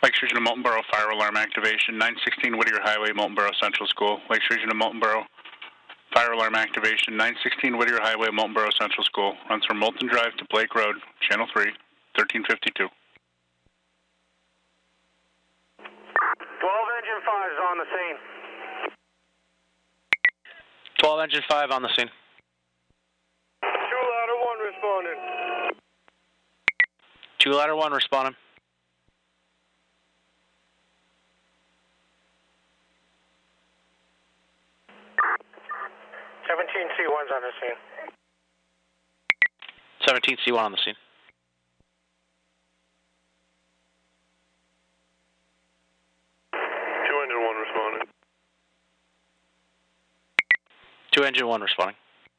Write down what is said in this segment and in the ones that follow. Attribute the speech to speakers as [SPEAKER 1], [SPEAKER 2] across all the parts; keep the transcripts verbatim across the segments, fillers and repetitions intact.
[SPEAKER 1] Lakes Region of Molten Borough, fire alarm activation, nine sixteen Whittier Highway, Molten Borough Central School. Lakes Region of Molten Borough, fire alarm activation, nine sixteen Whittier Highway, Molten Borough Central School. Runs from Molten Drive to Blake Road, Channel three, thirteen fifty-two.
[SPEAKER 2] twelve Engine five is on the scene.
[SPEAKER 3] twelve Engine five on the scene.
[SPEAKER 2] two Ladder one responding.
[SPEAKER 3] two Ladder one responding.
[SPEAKER 2] seventeen C one's on the scene.
[SPEAKER 3] seventeen C one on the scene.
[SPEAKER 2] two Engine one responding.
[SPEAKER 3] two Engine one responding.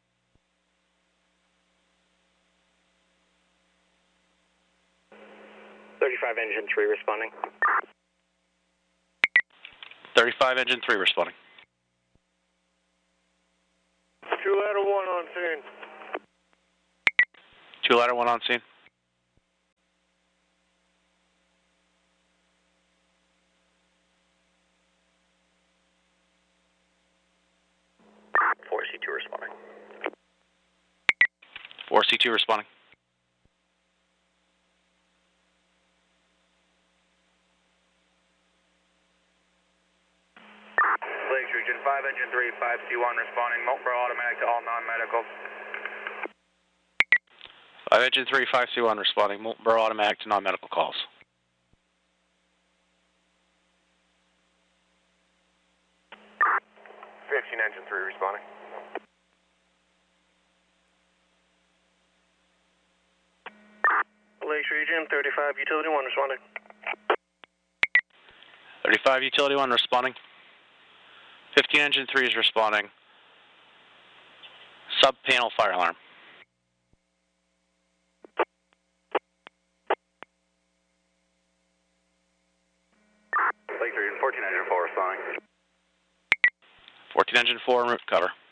[SPEAKER 2] thirty-five Engine three responding.
[SPEAKER 3] thirty-five Engine three responding.
[SPEAKER 2] two Ladder one on scene.
[SPEAKER 3] two Ladder one on scene.
[SPEAKER 2] four C two responding.
[SPEAKER 3] four C two responding.
[SPEAKER 2] Lakes Region five Engine three, five C one responding. Molten Borough automatic to all non-medical.
[SPEAKER 3] five Engine three, five C one responding. Molten Borough automatic to non-medical calls.
[SPEAKER 2] fifteen Engine three responding. Lakes Region thirty-five Utility one responding.
[SPEAKER 3] thirty-five Utility one responding. fifteen Engine three is responding. Sub-panel fire alarm.
[SPEAKER 2] Lakes Region fourteen Engine four responding.
[SPEAKER 3] fourteen Engine four, route cover.